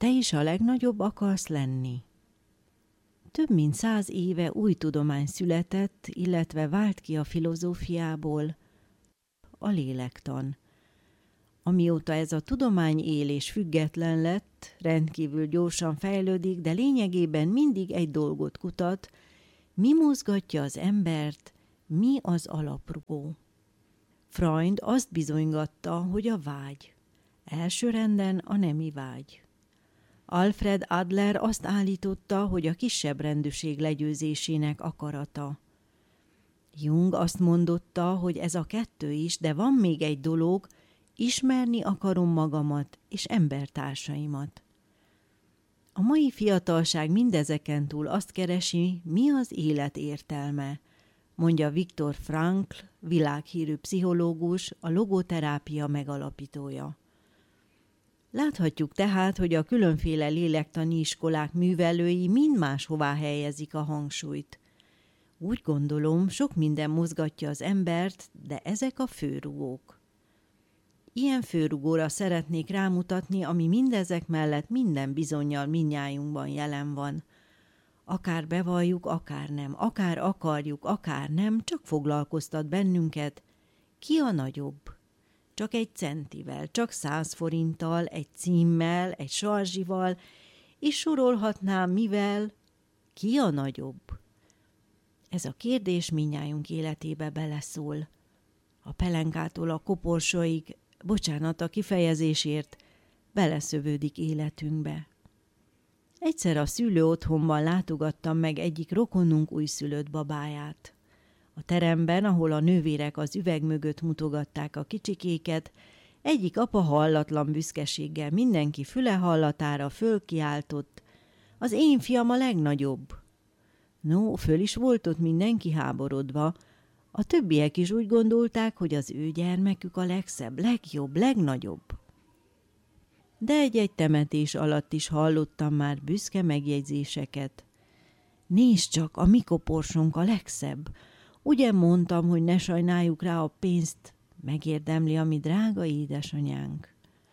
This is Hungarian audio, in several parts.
te is a legnagyobb akarsz lenni? Több mint 100 éve új tudomány született, illetve vált ki a filozófiából, a lélektan. Amióta ez a tudomány él és független lett, rendkívül gyorsan fejlődik, de lényegében mindig egy dolgot kutat, mi mozgatja az embert, mi az alaprugó. Freud azt bizonygatta, hogy a vágy. Elsőrenden a nemi vágy. Alfred Adler azt állította, hogy a kisebb rendűség legyőzésének akarata. Jung azt mondotta, hogy ez a kettő is, de van még egy dolog, ismerni akarom magamat és embertársaimat. A mai fiatalság mindezeken túl azt keresi, mi az élet értelme, mondja Viktor Frankl, világhírű pszichológus, a logoterápia megalapítója. Láthatjuk tehát, hogy a különféle lélektani iskolák művelői mind máshová helyezik a hangsúlyt. Úgy gondolom, sok minden mozgatja az embert, de ezek a főrugók. Ilyen főrugóra szeretnék rámutatni, ami mindezek mellett minden bizonnyal mindnyájunkban jelen van. Akár bevalljuk, akár nem, akár akarjuk, akár nem, csak foglalkoztat bennünket. Ki a nagyobb? Csak egy centivel, csak 100 forinttal, egy címmel, egy sarzsival, és sorolhatnám mivel, ki a nagyobb? Ez a kérdés mindnyájunk életébe beleszól. A pelenkától a koporsóig, bocsánat a kifejezésért, beleszövődik életünkbe. Egyszer a szülőotthonban látogattam meg egyik rokonunk újszülött babáját. A teremben, ahol a nővérek az üveg mögött mutogatták a kicsikéket, egyik apa hallatlan büszkeséggel mindenki füle hallatára fölkiáltott: az én fiam a legnagyobb. No, föl is volt ott mindenki háborodva. A többiek is úgy gondolták, hogy az ő gyermekük a legszebb, legjobb, legnagyobb. De egy-egy temetés alatt is hallottam már büszke megjegyzéseket. Nézd csak, a mi koporsónk a legszebb. Ugye mondtam, hogy ne sajnáljuk rá a pénzt, megérdemli a mi drága édesanyánk.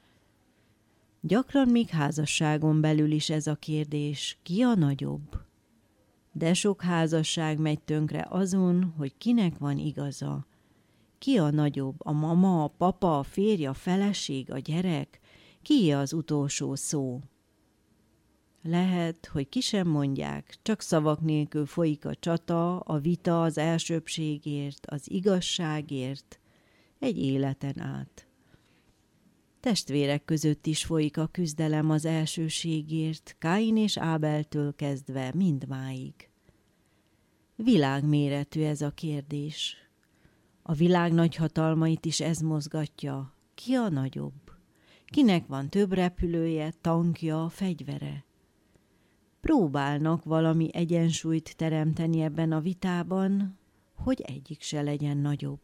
Gyakran még házasságon belül is ez a kérdés, ki a nagyobb? De sok házasság megy tönkre azon, hogy kinek van igaza. Ki a nagyobb, a mama, a papa, a férj, a feleség, a gyerek? Ki az utolsó szó? Lehet, hogy ki sem mondják, csak szavak nélkül folyik a csata, a vita az elsőbbségért, az igazságért, egy életen át. Testvérek között is folyik a küzdelem az elsőségért, Káin és Ábeltől kezdve mindmáig. Világméretű ez a kérdés. A világ nagyhatalmait is ez mozgatja. Ki a nagyobb? Kinek van több repülője, tankja, fegyvere? Próbálnak valami egyensúlyt teremteni ebben a vitában, hogy egyik se legyen nagyobb.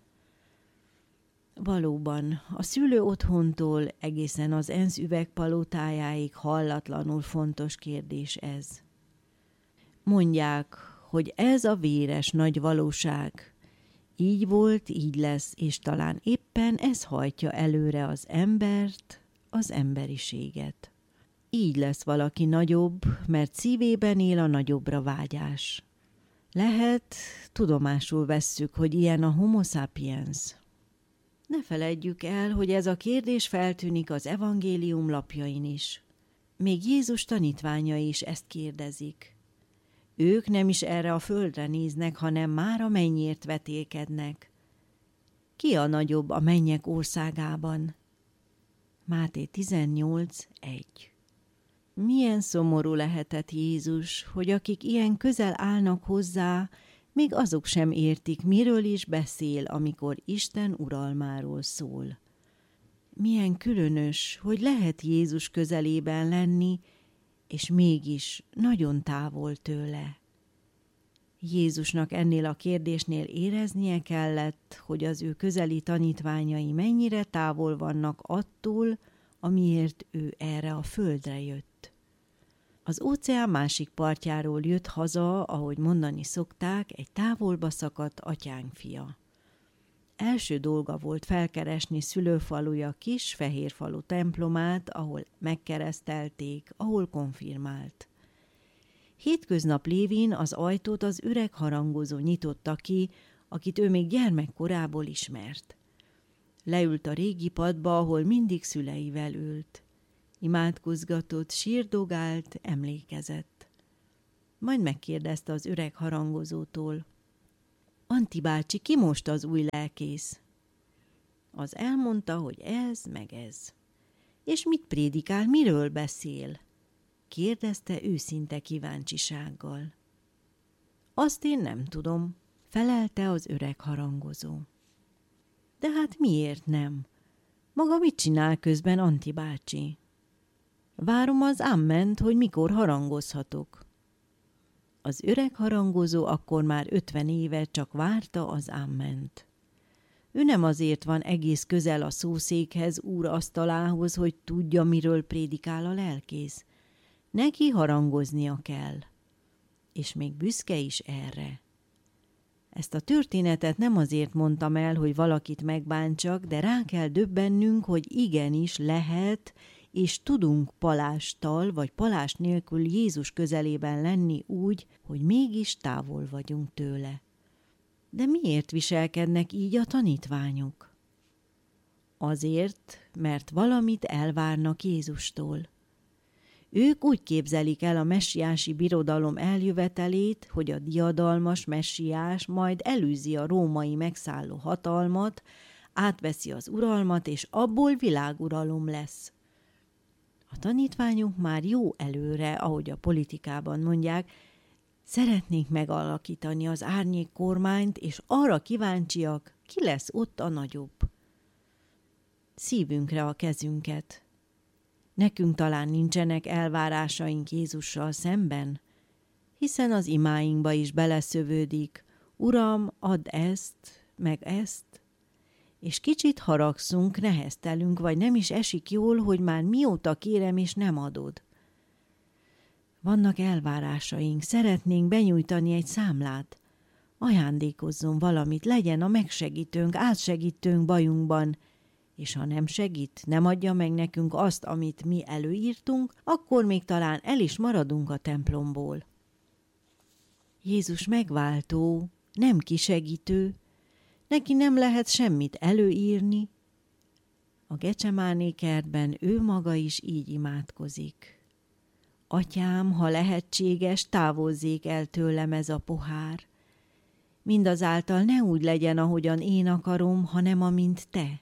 Valóban, a szülő otthontól egészen az ENSZ üvegpalótájáig hallatlanul fontos kérdés ez. Mondják, hogy ez a véres nagy valóság. Így volt, így lesz, és talán éppen ez hajtja előre az embert, az emberiséget. Így lesz valaki nagyobb, mert szívében él a nagyobbra vágyás. Lehet, tudomásul vesszük, hogy ilyen a homo sapiens. Ne feledjük el, hogy ez a kérdés feltűnik az evangélium lapjain is. Még Jézus tanítványai is ezt kérdezik. Ők nem is erre a földre néznek, hanem már a mennyért vetélkednek. Ki a nagyobb a mennyek országában? Máté 18:1. Milyen szomorú lehetett Jézus, hogy akik ilyen közel állnak hozzá, még azok sem értik, miről is beszél, amikor Isten uralmáról szól. Milyen különös, hogy lehet Jézus közelében lenni, és mégis nagyon távol tőle. Jézusnak ennél a kérdésnél éreznie kellett, hogy az ő közeli tanítványai mennyire távol vannak attól, amiért ő erre a földre jött. Az óceán másik partjáról jött haza, ahogy mondani szokták, egy távolba szakadt atyánk fia. első dolga volt felkeresni szülőfaluja kis fehér falu templomát, ahol megkeresztelték, ahol konfirmált. Hétköznap lévén az ajtót az öreg harangozó nyitotta ki, akit ő még gyermekkorából ismert. Leült a régi padba, ahol mindig szüleivel ült. Imádkozgatott, sírdogált, emlékezett. Majd megkérdezte az öreg harangozótól: Anti bácsi, ki most az új lelkész? Az elmondta, hogy ez meg ez. És mit prédikál, miről beszél? Kérdezte őszinte kíváncsisággal. Azt én nem tudom, felelte az öreg harangozó. De hát miért nem? Maga mit csinál közben, Anti bácsi? Várom az amment, hogy mikor harangozhatok. Az öreg harangozó akkor már 50 éve csak várta az amment. Ő nem azért van egész közel a szószékhez, úr asztalához, hogy tudja, miről prédikál a lelkész. Neki harangoznia kell. És még büszke is erre. Ezt a történetet nem azért mondtam el, hogy valakit megbántsak, de rá kell döbbennünk, hogy igenis lehet, és tudunk palásttal vagy palást nélkül Jézus közelében lenni úgy, hogy mégis távol vagyunk tőle. De miért viselkednek így a tanítványok? Azért, mert valamit elvárnak Jézustól. Ők úgy képzelik el a messiási birodalom eljövetelét, hogy a diadalmas messiás majd elűzi a római megszálló hatalmat, átveszi az uralmat, és abból világuralom lesz. A tanítványok már jó előre, ahogy a politikában mondják, szeretnék megalakítani az árnyék kormányt, és arra kíváncsiak, ki lesz ott a nagyobb. Szívünkre a kezünket. Nekünk talán nincsenek elvárásaink Jézussal szemben, hiszen az imáinkba is beleszövődik: Uram, add ezt, meg ezt, és kicsit haragszunk, neheztelünk, vagy nem is esik jól, hogy már mióta kérem, és nem adod. Vannak elvárásaink, szeretnénk benyújtani egy számlát. Ajándékozzon valamit, legyen a megsegítőnk, átsegítőnk bajunkban, és ha nem segít, nem adja meg nekünk azt, amit mi előírtunk, akkor még talán el is maradunk a templomból. Jézus megváltó, nem kisegítő, neki nem lehet semmit előírni. A Gecsemáné kertben ő maga is így imádkozik. Atyám, ha lehetséges, távozzék el tőlem ez a pohár. Mindazáltal ne úgy legyen, ahogyan én akarom, hanem amint te.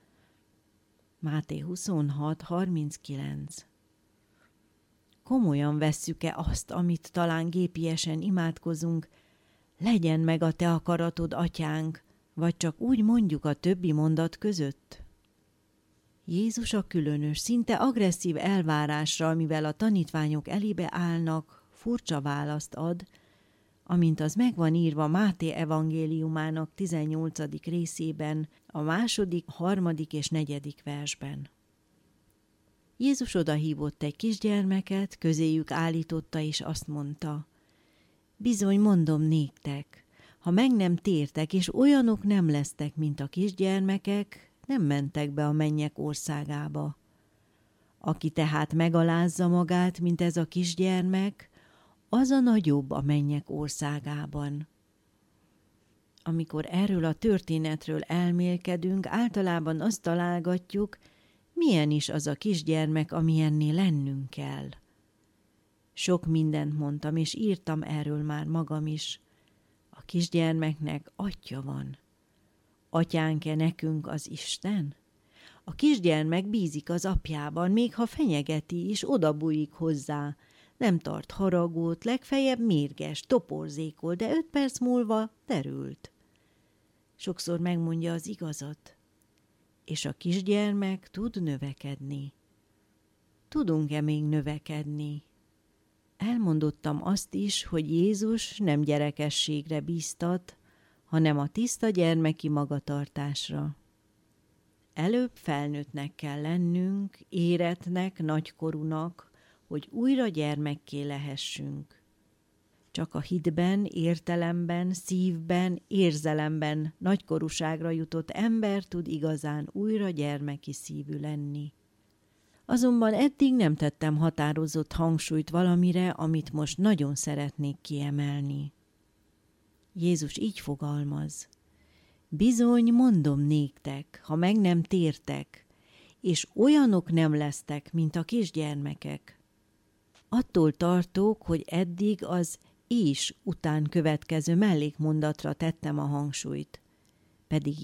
Máté 26:39. Komolyan vesszük-e azt, amit talán gépiesen imádkozunk, legyen meg a te akaratod, atyánk, vagy csak úgy mondjuk a többi mondat között? Jézus a különös, szinte agresszív elvárásra, amivel a tanítványok elébe állnak, furcsa választ ad, amint az meg van írva Máté evangéliumának 18. részében, a 2., 3. és 4. versben. Jézus odahívott egy kisgyermeket, közéjük állította, és azt mondta: Bizony mondom néktek, ha meg nem tértek, és olyanok nem lesztek, mint a kisgyermekek, nem mentek be a mennyek országába. Aki tehát megalázza magát, mint ez a kisgyermek, az a nagyobb a mennyek országában. Amikor erről a történetről elmélkedünk, általában azt találgatjuk, milyen is az a kisgyermek, amilyenné lennünk kell. Sok mindent mondtam, és írtam erről már magam is. A kisgyermeknek atya van. Atyánk-e nekünk az Isten? A kisgyermek bízik az apjában, még ha fenyegeti is, odabújik hozzá. Nem tart haragot, legfeljebb mérges, toporzékol, de 5 perc múlva derült. Sokszor megmondja az igazat. És a kisgyermek tud növekedni. Tudunk-e még növekedni? Elmondottam azt is, hogy Jézus nem gyerekességre bíztat, hanem a tiszta gyermeki magatartásra. Előbb felnőttnek kell lennünk, érettnek, nagykorúnak, hogy újra gyermekké lehessünk. Csak a hitben, értelemben, szívben, érzelemben nagykorúságra jutott ember tud igazán újra gyermeki szívű lenni. Azonban eddig nem tettem határozott hangsúlyt valamire, amit most nagyon szeretnék kiemelni. Jézus így fogalmaz: bizony, mondom néktek, ha meg nem tértek, és olyanok nem lesztek, mint a kisgyermekek. Attól tartok, hogy eddig az és után következő mellékmondatra tettem a hangsúlyt, pedig